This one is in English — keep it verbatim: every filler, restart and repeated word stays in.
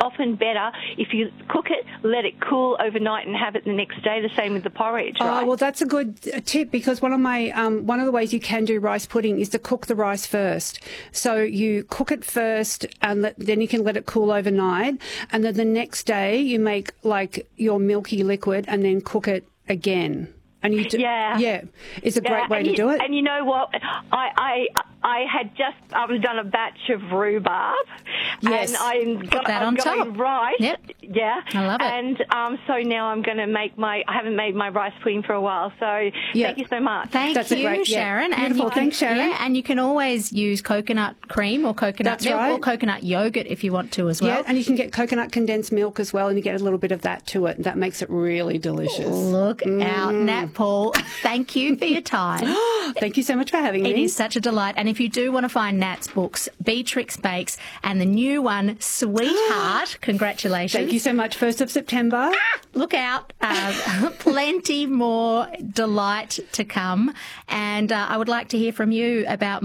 often better if you cook it, let it cool overnight and have it the next day, the same with the porridge, right? Oh, well, that's a good tip, because one of my um, one of the ways you can do rice pudding is to cook the rice first. So you cook it first, and let, then you can let it cool overnight, and then the next day you make like your milky liquid and then cook it again. And you do, yeah, yeah, it's a yeah. great way and to you, do it. And you know what? I I I had just I've done a batch of rhubarb. Yes, and I'm put go, that I'm on going top. Rice. Yep, yeah, I love it. And um, so now I'm going to make my. I haven't made my rice pudding for a while. So Yeah. thank you so much. Thank That's you, a great, yeah. Sharon. Beautiful. And you can, Thanks, Sharon. Yeah, and you can always use coconut cream or coconut That's milk right. or coconut yogurt if you want to as well. Yeah, and you can get coconut condensed milk as well, and you get a little bit of that to it. That makes it really delicious. Look out, Nat Paul. Thank you for your time. Thank you so much for having me. It is such a delight. And if you do want to find Nat's books, Beatrix Bakes, and the new one, Sweetheart, congratulations. Thank you so much. First of September. Look out. Uh, plenty more delight to come. And uh, I would like to hear from you about